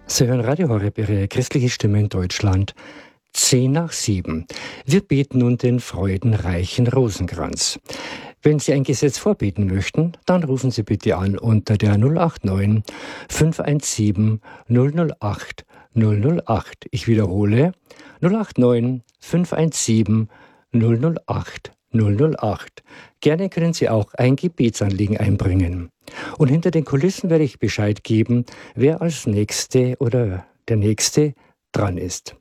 Sie hören Radio Horeb, Ihre christliche Stimme in Deutschland. 6:10. Wir beten nun den freudenreichen Rosenkranz. Wenn Sie ein Gesetz vorbeten möchten, dann rufen Sie bitte an unter der 089 517 008 008. Ich wiederhole 089 517 008 008. Gerne können Sie auch ein Gebetsanliegen einbringen. Und hinter den Kulissen werde ich Bescheid geben, wer als Nächste oder der Nächste dran ist.